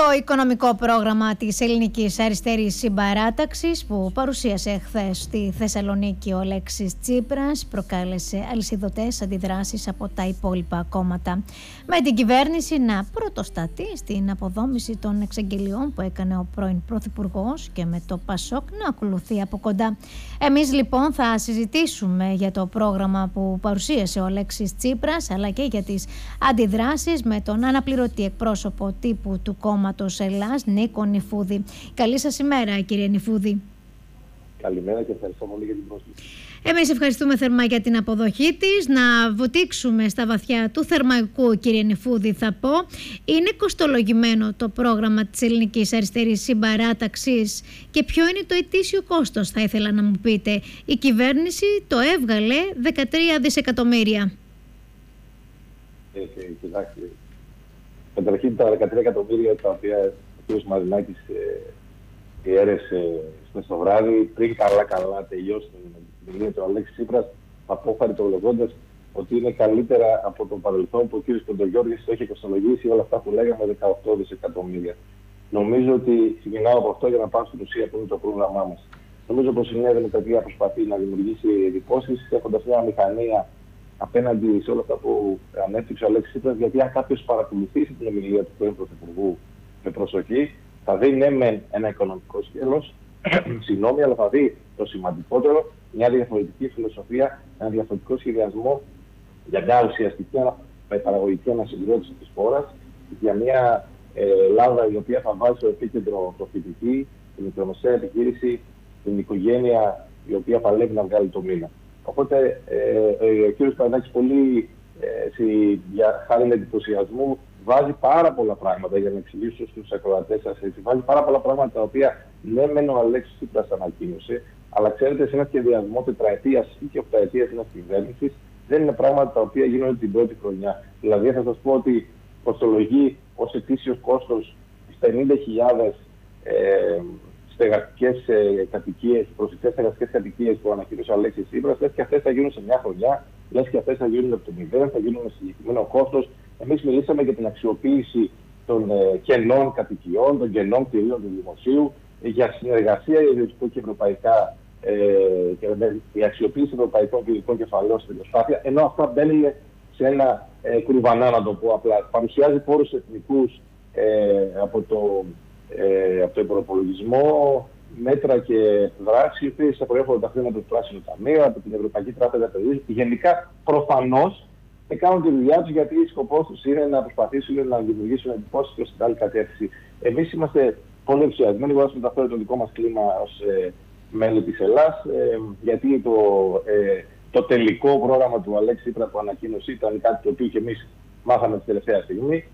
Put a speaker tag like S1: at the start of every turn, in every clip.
S1: Το οικονομικό πρόγραμμα της Ελληνικής Αριστερής Συμπαράταξης που παρουσίασε χθες στη Θεσσαλονίκη ο Αλέξης Τσίπρας προκάλεσε αλυσιδωτές αντιδράσεις από τα υπόλοιπα κόμματα, με την κυβέρνηση να πρωτοστατεί στην αποδόμηση των εξαγγελιών που έκανε ο πρώην Πρωθυπουργός και με το ΠΑΣΟΚ να ακολουθεί από κοντά. Εμείς λοιπόν θα συζητήσουμε για το πρόγραμμα που παρουσίασε ο Αλέξης Τσίπρας, αλλά και για τις αντιδράσεις με τον αναπληρωτή εκπρόσωπο τύπου του κόμματος Ελλάς, Νίκο Νηφούδη. Καλή σας ημέρα, κύριε Νηφούδη.
S2: Καλημέρα και ευχαριστώ πολύ για την πρόσκληση.
S1: Εμείς ευχαριστούμε θερμά για την αποδοχή της. Να βουτήξουμε στα βαθιά του Θερμαϊκού, κύριε Νηφούδη, θα πω. Είναι κοστολογημένο το πρόγραμμα της Ελληνικής Αριστερής Συμπαράταξης και ποιο είναι το ετήσιο κόστος, θα ήθελα να μου πείτε. Η κυβέρνηση το έβγαλε 13 δισεκατομμύρια.
S2: Κοιτάξτε, καταρχήν τα 13 εκατομμύρια τα οποία ο κ. Μαρινάκης διέρεσε στο βράδυ, πριν καλά τελειώσει την ομιλία του Αλέξη Τσίπρας, απόφαρητολογώντας ότι είναι καλύτερα από το παρελθόν που ο κ. Κοντογιώργης το έχει κοστολογήσει όλα αυτά που λέγαμε 18 δισεκατομμύρια. Νομίζω ότι ξεκινάω από αυτό για να πάω στην ουσία που είναι το πρόγραμμά μας. Νομίζω πως η Νέα Δημοκρατία προσπαθεί να δημιουργήσει εντυπώσεις, έχοντας μια μηχανία απέναντι σε όλα αυτά που ανέφτυξε ο Αλέξης Τσίπρας, γιατί αν κάποιος παρακολουθήσει την ομιλία του πρώην Πρωθυπουργού με προσοχή, θα δει ναι μεν ένα οικονομικό σκέλος, αλλά θα δει το σημαντικότερο, μια διαφορετική φιλοσοφία, ένα διαφορετικό σχεδιασμό για μια ουσιαστική παραγωγική ανασυγκρότηση της χώρας, για μια Ελλάδα η οποία θα βάζει στο επίκεντρο το φοιτητή, την μικρομεσαία επιχείρηση, την οικογένεια η οποία παλεύει να βγάλει το μήνα. Οπότε ο κ. Μαρινάκης πολύ για χάρη εντυπωσιασμού βάζει πάρα πολλά πράγματα, για να εξηγήσω στους ακροατές σας έτσι. Βάζει πάρα πολλά πράγματα τα οποία ναι μεν ο Αλέξης Τσίπρας ανακοίνωσε, αλλά ξέρετε σε ένα σχεδιασμό τετραετίας ή και οκταετίας μιας κυβέρνησης δεν είναι πράγματα τα οποία γίνονται την πρώτη χρονιά. Δηλαδή θα σας πω ότι κοστολογεί ως ετήσιος κόστος 50.000 στεγαστικές κατοικίες, προσιτές στεγαστικές κατοικίες που ανακοίνωσε ο Αλέξης Τσίπρας, λες και αυτές θα γίνουν σε μια χρονιά, λες και αυτές θα γίνουν από το 0, θα γίνουν με συγκεκριμένο κόστος. Εμείς μιλήσαμε για την αξιοποίηση των κενών κατοικιών, των κενών κτηρίων του δημοσίου, για συνεργασία ιδιωτικού και ευρωπαϊκά, και η αξιοποίηση ευρωπαϊκών και ιδιωτικών κεφαλαίων στην προσπάθεια, ενώ αυτά μπαίνουν σε ένα κρουβανά, να το πω απλά. Παρουσιάζει πόρους εθνικούς από το προπολογισμό, μέτρα και δράσεις, οι οποίες θα προέρχονται τα χρήματα του Πράσινου Ταμείου, από την Ευρωπαϊκή Τράπεζα Επενδύσεων. Γενικά, προφανώς, κάνουν τη δουλειά τους γιατί σκοπός τους είναι να προσπαθήσουν να δημιουργήσουν εντυπώσεις προς την άλλη κατεύθυνση. Εμείς είμαστε πολύ ενθουσιασμένοι, εγώ θα μεταφέρω το δικό μας κλίμα ως μέλη της Ελλάς, γιατί το τελικό πρόγραμμα του Αλέξη Τσίπρα που ανακοίνωσε ήταν κάτι το οποίο και εμείς μάθαμε τη τελευταία στιγμή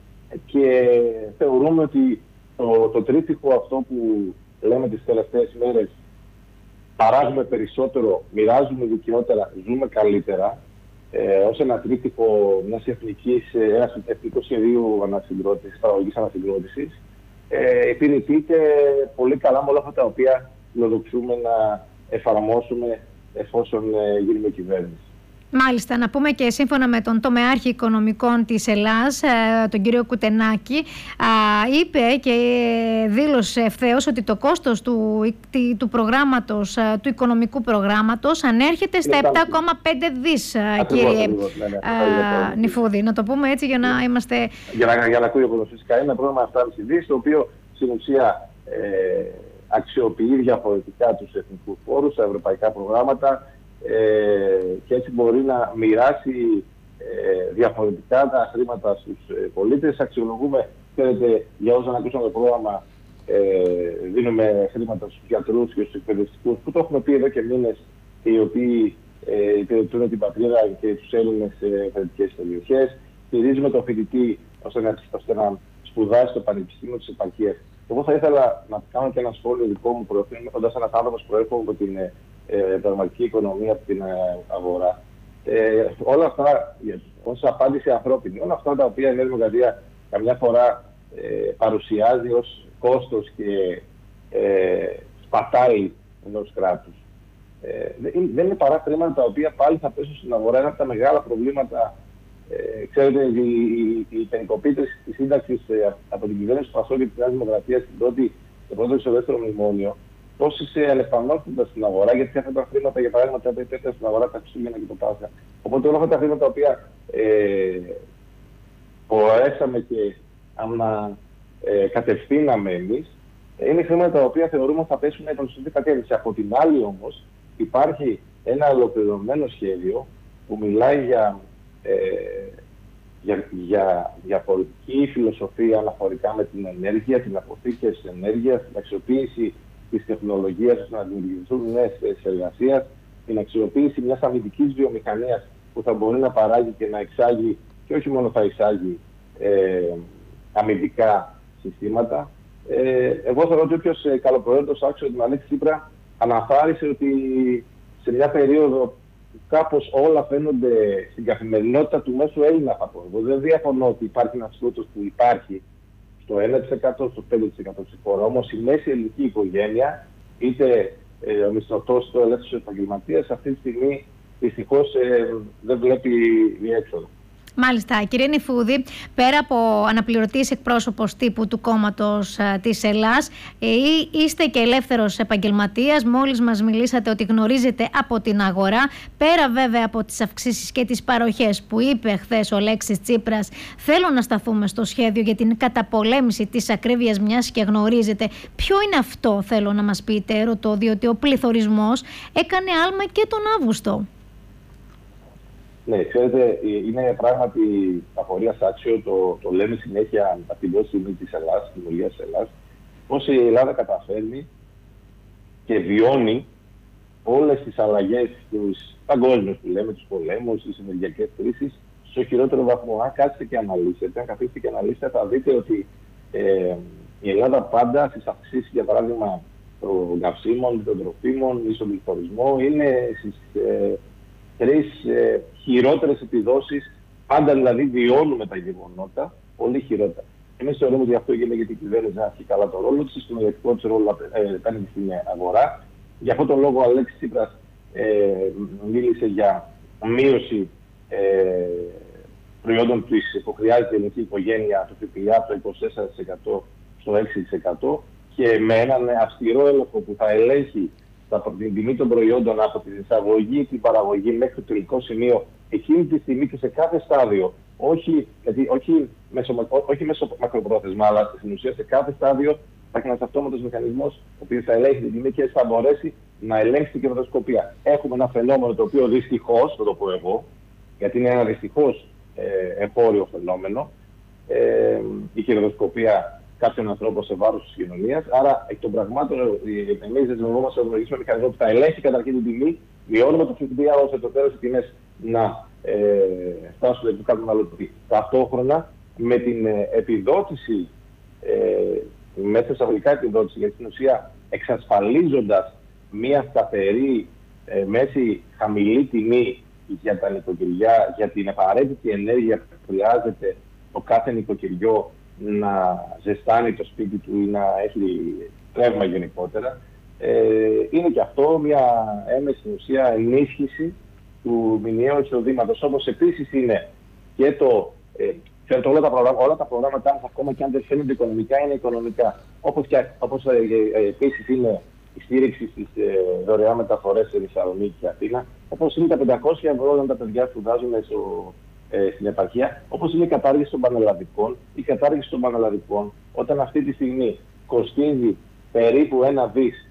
S2: και θεωρούμε ότι το τρίπτυχο αυτό που λέμε τις τελευταίες μέρες, παράγουμε περισσότερο, μοιράζουμε δικαιότερα, ζούμε καλύτερα, ως ένα τρίπτυχο μιας ένας εθνικού σχεδίου παραγωγικής ανασυγκρότησης, υπηρετείται πολύ καλά με όλα αυτά τα οποία φιλοδοξούμε να εφαρμόσουμε εφόσον γίνουμε κυβέρνηση.
S1: Μάλιστα, να πούμε και σύμφωνα με τον τομεάρχη οικονομικών της Ελλάς, τον κύριο Κουτενάκη, είπε και δήλωσε ευθέως ότι το κόστος του προγράμματος, του οικονομικού προγράμματος ανέρχεται στα 7,5 δις, κύριε Νηφούδη. Να το πούμε έτσι για να είμαστε...
S2: Για να ακούει ο φυσικά, είναι ένα πρόγραμμα 7,5 δις, το οποίο στην ουσία αξιοποιεί διαφορετικά τους εθνικούς πόρους, τα ευρωπαϊκά προγράμματα, και έτσι μπορεί να μοιράσει διαφορετικά τα χρήματα στους πολίτες. Αξιολογούμε, ξέρετε, για όσους ανακούσαμε το πρόγραμμα, δίνουμε χρήματα στους γιατρούς και στους εκπαιδευτικούς, που το έχουμε πει εδώ και μήνες, οι οποίοι υπηρετούν την πατρίδα και τους Έλληνες σε εκπαιδευτικές περιοχές. Στηρίζουμε τον φοιτητή ώστε να σπουδάσει στο Πανεπιστήμιο της Επαρχίας. Εγώ θα ήθελα να κάνω και ένα σχόλιο δικό μου, έχοντας ένας άνθρωπος που προέρχομαι από την πραγματική οικονομία, από την αγορά. Όλα αυτά, ως απάντηση ανθρώπινη, όλα αυτά τα οποία η Νέα Δημοκρατία καμιά φορά παρουσιάζει ως κόστος και σπατάλη ενός κράτους, δεν είναι παρά χρήματα τα οποία πάλι θα πέσουν στην αγορά. Ένα από τα μεγάλα προβλήματα, ξέρετε, η ποινικοποίηση της σύνταξης από την κυβέρνηση του ΠΑΣΟΚ και της Νέας Δημοκρατίας το πρώτο και στο δεύτερο μνημόνιο, τόσοι ανεπανόρθωτα στην αγορά, γιατί αυτά τα χρήματα, για παράδειγμα, τα πέτρια στην αγορά τα Χριστούγεννα και το Πάσχα. Οπότε όλα αυτά τα χρήματα τα οποία μπορέσαμε και κατευθύναμε εμείς, είναι χρήματα τα οποία θεωρούμε ότι θα πέσουν με σωστή κατεύθυνση. Από την άλλη όμως, υπάρχει ένα ολοκληρωμένο σχέδιο που μιλάει για πολιτική φιλοσοφία αναφορικά με την ενέργεια, την αποθήκευση ενέργειας, την αξιοποίηση της τεχνολογίας ώστε να δημιουργηθούν νέες θέσεις εργασίας, την αξιοποίηση μιας αμυντικής βιομηχανίας που θα μπορεί να παράγει και να εξάγει, και όχι μόνο θα εξάγει αμυντικά συστήματα. Εγώ θεωρώ ότι όποιος καλοπροαίρετος άκουσε τον Αλέξη Τσίπρα αναθάρισε ότι σε μια περίοδο κάπως όλα φαίνονται στην καθημερινότητα του μέσου Έλληνα, θα πω. Εγώ δεν διαφωνώ ότι υπάρχει ένας πλούτος που υπάρχει στο 1%, στο 5% στη χώρα. Όμως η μέση ελληνική οικογένεια, είτε ο μισθωτός είτε ο ελεύθερος επαγγελματίας, αυτή τη στιγμή δυστυχώς δεν βλέπει διέξοδο.
S1: Μάλιστα. Κύριε Νηφούδη, πέρα από αναπληρωτής εκπρόσωπος τύπου του κόμματος της Ελλάς, είστε και ελεύθερος επαγγελματίας. Μόλις μας μιλήσατε ότι γνωρίζετε από την αγορά. Πέρα βέβαια από τις αυξήσεις και τις παροχές που είπε χθες ο Αλέξης Τσίπρας, θέλω να σταθούμε στο σχέδιο για την καταπολέμηση της ακρίβειας, μιας και γνωρίζετε. Ποιο είναι αυτό, θέλω να μας πείτε, ρωτώ, διότι ο πληθωρισμός έκανε άλμα και τον Αύγουστο.
S2: Ναι, ξέρετε, είναι πράγματι απορίας άξιο, το λέμε συνέχεια από την πρώτη στιγμή της Ελλάδας, της δημιουργίας της Ελλάδας, πώς η Ελλάδα καταφέρνει και βιώνει όλες τις αλλαγές τους παγκόσμιους που λέμε, τους πολέμους, τις ενεργειακές κρίσεις, στο χειρότερο βαθμό. Αν κάτσετε και αναλύσετε, αν καθίσετε και αναλύσετε, θα δείτε ότι η Ελλάδα πάντα στις αυξήσεις, για παράδειγμα, των καυσίμων, των τροφίμων ή στον πληθωρισμό, είναι στις τρεις χειρότερες επιδόσεις. Πάντα δηλαδή βιώνουμε τα γεγονότα πολύ χειρότερα. Εμείς θεωρούμε ότι αυτό γίνεται γιατί η κυβέρνηση να έχει καλά το ρόλο της, στον ηγετικό της ρόλο απέναντι στην αγορά. Γι' αυτό τον λόγο ο Αλέξης Τσίπρας μίλησε για μείωση προϊόντων που χρειάζεται η ελληνική οικογένεια, το ΦΠΑ από το 24% στο 6% και με έναν αυστηρό έλεγχο που θα ελέγχει την τιμή των προϊόντων από την εισαγωγή, την παραγωγή μέχρι το τελικό σημείο, εκείνη τη στιγμή και σε κάθε στάδιο, όχι μέσω μακροπρόθεσμα, αλλά στην ουσία σε κάθε στάδιο θα έχει ένας αυτόματος μηχανισμός ο οποίος θα ελέγχει την τιμή και θα μπορέσει να ελέγξει την κερδοσκοπία. Έχουμε ένα φαινόμενο το οποίο δυστυχώς, θα το πω εγώ, γιατί είναι ένα δυστυχώς εμπόριο φαινόμενο, η κερδοσκοπία κάποιον ανθρώπο σε βάρος της κοινωνίας. Άρα, εκ των πραγμάτων, εμείς δημιουργούμαστε να δημιουργήσουμε μηχανισμό που θα ελέγχει καταρχήν την τιμή, μειώνουμε το ΦΠΑ ώστε το τέλος οι τιμές να φτάσουν στο καταναλωτή. Ταυτόχρονα, με την επιδότηση, μέσα εισαγωγικά επιδότηση, γιατί στην ουσία εξασφαλίζοντας μια σταθερή, μέση χαμηλή τιμή για τα νοικοκυριά, για την απαραίτητη ενέργεια που χρειάζεται το κάθε νοικοκυριό να ζεστάνει το σπίτι του ή να έχει τρεύμα γενικότερα, είναι και αυτό μια έμεση ουσία ενίσχυση του μηνιαίου εισοδήματος. Όπως επίσης είναι και όλα τα προγράμματα, ακόμα και αν δεν φαίνονται οικονομικά, είναι οικονομικά. Όπως επίσης είναι η στήριξη στις δωρεάν μεταφορές σε Θεσσαλονίκη και Αθήνα, όπως είναι τα 500 ευρώ όταν τα παιδιά σπουδάζουν στην επαρχία, όπως είναι η κατάργηση των πανελλαδικών. Η κατάργηση των πανελλαδικών, όταν αυτή τη στιγμή κοστίζει περίπου 1 δις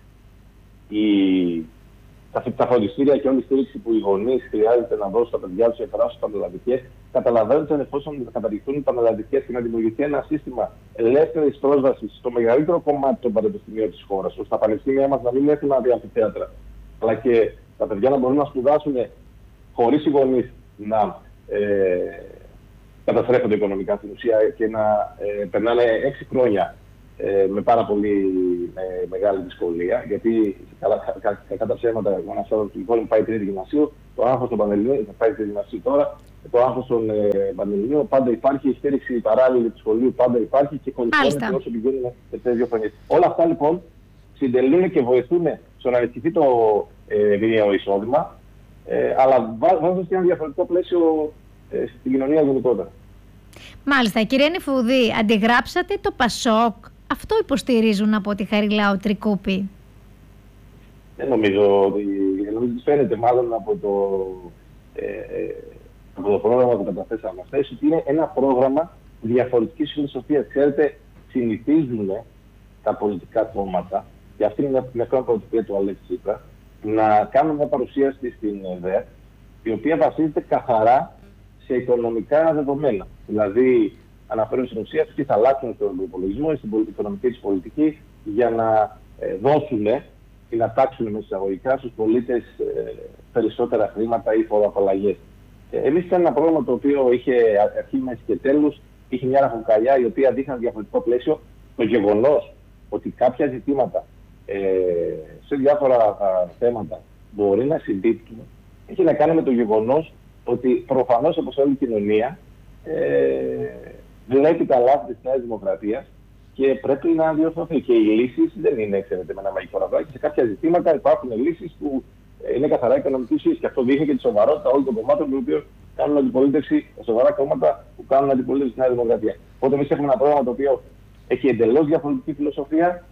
S2: τα φροντιστήρια και όλη η στήριξη που οι γονείς χρειάζεται να δώσουν στα παιδιά τους για να περάσουν πανελλαδικές, καταλαβαίνετε εφόσον καταργηθούν οι πανελλαδικές και να δημιουργηθεί ένα σύστημα ελεύθερης πρόσβασης στο μεγαλύτερο κομμάτι των πανεπιστημίων της χώρας, ώστε τα πανεπιστήμια μας να μην έχουν αδιαμφιθέατρα, αλλά και τα παιδιά να μπορούν να σπουδάσουν χωρίς οι γονείς να καταστρέφονται οικονομικά στην ουσία και να περνάνε 6 χρόνια με πάρα πολύ μεγάλη δυσκολία, γιατί κατά ψέματα ο ένας άνθρωπος του πάει τρίτη γυμνασίου, το άγχος των Πανελληνίων θα πάει τρίτη γυμνασίου τώρα, το άγχος των Πανελληνίων πάντα υπάρχει, η στήριξη παράλληλη του σχολείου πάντα υπάρχει και κολλητώνεται όσο πηγαίνουν σε τέτοιο χρονιές. Όλα αυτά λοιπόν συντελούν και βοηθούν στο να ενισχυθεί το μηνιαίο εισόδημα, αλλά βάζοντας και ένα διαφορετικό πλαίσιο στην κοινωνία γενικότερα.
S1: Μάλιστα. Κύριε Νιφούδη, αντιγράψατε το ΠΑΣΟΚ. Αυτό υποστηρίζουν από τη Χαριλάου Τρικούπη.
S2: Δεν νομίζω ότι φαίνεται μάλλον από το πρόγραμμα που καταθέσαμε χθες ότι είναι ένα πρόγραμμα διαφορετικής φιλοσοφίας. Ξέρετε, συνηθίζουν τα πολιτικά κόμματα, και αυτή είναι μια μεγάλη πρωτοβουλία του Αλέξη Τσίπρα, να κάνουν μια παρουσίαση στην ΕΔΕ, η οποία βασίζεται καθαρά σε οικονομικά δεδομένα. Δηλαδή, αναφέρουν στην ουσία τι θα αλλάξουν στον υπολογισμό ή στην οικονομική της πολιτική για να δώσουν ή να τάξουν με εισαγωγικά στους πολίτες περισσότερα χρήματα ή φοροαπαλλαγές. Εμείς ήταν ένα πρόγραμμα το οποίο είχε αρχή, μέση και τέλος, είχε μια ραχοκαλιά η οποία δείχνει διαφορετικό πλαίσιο. Το γεγονός ότι κάποια ζητήματα σε διάφορα θέματα μπορεί να συμπίπτουν, έχει να κάνει με το γεγονός ότι προφανώς όπως όλη η κοινωνία βλέπει τα λάθη της Νέας Δημοκρατίας και πρέπει να διορθωθεί. Και οι λύσεις δεν είναι, ξέρετε, με ένα μαγικό ραβδάκι. Σε κάποια ζητήματα υπάρχουν λύσεις που είναι καθαρά οικονομική ουσία. Και αυτό δείχνει και τη σοβαρότητα όλων των κομμάτων που κάνουν αντιπολίτευση, τα σοβαρά κόμματα που κάνουν αντιπολίτευση στη Νέα Δημοκρατία. Οπότε εμείς έχουμε ένα πρόγραμμα το οποίο έχει εντελώς διαφορετική φιλοσοφία.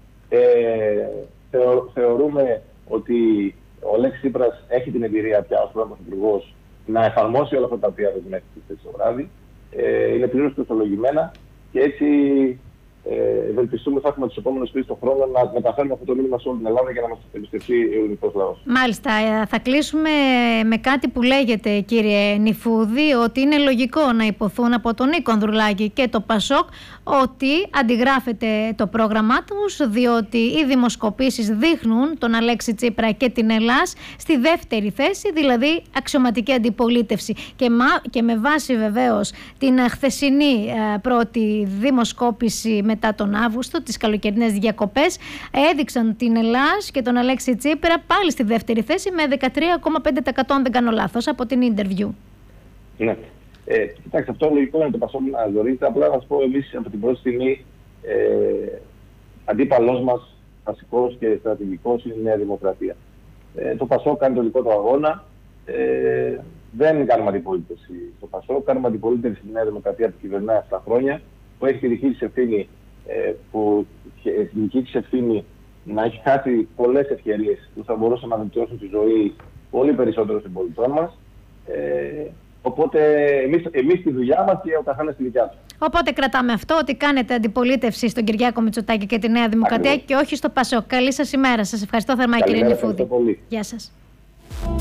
S2: Θεωρούμε ότι ο Αλέξης Τσίπρας έχει την εμπειρία πια ως πρωθυπουργός να εφαρμόσει όλα αυτά τα οποία δεσμεύτηκε το βράδυ. Είναι πλήρως κρυστολογημένα και έτσι ευελπιστούμε θα έχουμε τους επόμενους 3 χρόνο να μεταφέρουμε αυτό το μήνυμα σε όλη την Ελλάδα για να μας εμπιστευτεί ο ελληνικός λαός.
S1: Μάλιστα. Θα κλείσουμε με κάτι που λέγεται, κύριε Νιφούδη, ότι είναι λογικό να υποθούν από τον Νίκο Ανδρουλάκη και το ΠΑΣΟΚ ότι αντιγράφεται το πρόγραμμά τους, διότι οι δημοσκοπήσεις δείχνουν τον Αλέξη Τσίπρα και την Ελλάς στη δεύτερη θέση, δηλαδή αξιωματική αντιπολίτευση. Και με βάση βεβαίως την χθεσινή πρώτη δημοσκόπηση μετά τον Αύγουστο, τις καλοκαιρινές διακοπές, έδειξαν την Ελλάς και τον Αλέξη Τσίπρα πάλι στη δεύτερη θέση με 13,5% αν δεν κάνω λάθος από την interview.
S2: Ναι. Κοιτάξτε, αυτό λογικό είναι το ΠΑΣΟΚ να γνωρίζετε. Απλά να σας πω, εμείς από την πρώτη στιγμή αντίπαλός μας βασικός και στρατηγικός είναι η Νέα Δημοκρατία. Το ΠΑΣΟΚ κάνει το δικό του αγώνα. Δεν κάνουμε αντιπολίτευση στο ΠΑΣΟΚ, κάνουμε αντιπολίτευση στη Νέα Δημοκρατία που κυβερνάει αυτά τα χρόνια, που έχει τη δική της ευθύνη, να έχει χάσει πολλές ευκαιρίες που θα μπορούσαν να βελτιώσουν τη ζωή πολύ περισσότερο των πολιτών μας. Οπότε εμείς τη δουλειά μας και ο καθένας τη δικιά του.
S1: Οπότε κρατάμε αυτό, ότι κάνετε αντιπολίτευση στον Κυριάκο Μητσοτάκη και τη Νέα Δημοκρατία και όχι στο ΠΑΣΟΚ. Καλή σας ημέρα. Σας ευχαριστώ θερμά, κύριε Νιφούδη.
S2: Πολύ.
S1: Γεια σας.